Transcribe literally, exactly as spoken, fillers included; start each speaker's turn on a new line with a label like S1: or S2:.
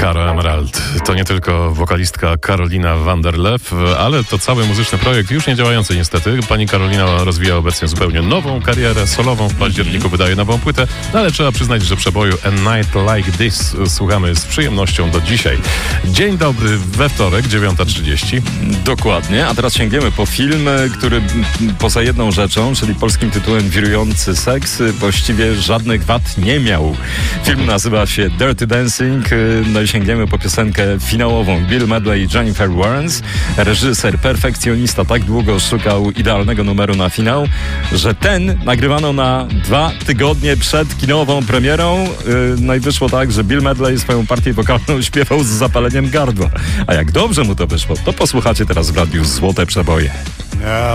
S1: Caro Emerald. To nie tylko wokalistka Karolina Wanderlew, ale to cały muzyczny projekt, już nie działający niestety. Pani Karolina rozwija obecnie zupełnie nową karierę solową. W październiku wydaje nową płytę, no ale trzeba przyznać, że przeboju A Night Like This słuchamy z przyjemnością do dzisiaj. Dzień dobry, we wtorek, dziewiąta trzydzieści.
S2: Dokładnie, a teraz sięgniemy po film, który poza jedną rzeczą, czyli polskim tytułem Wirujący seks, właściwie żadnych wad nie miał. Film nazywa się Dirty Dancing, no i sięgniemy po piosenkę finałową Bill Medley i Jennifer Warnes. Reżyser, perfekcjonista tak długo szukał idealnego numeru na finał, że ten nagrywano na dwa tygodnie przed kinową premierą. No i wyszło tak, że Bill Medley swoją partię wokalną śpiewał z zapaleniem gardła. A jak dobrze mu to wyszło, to posłuchacie teraz w radiu Złote Przeboje.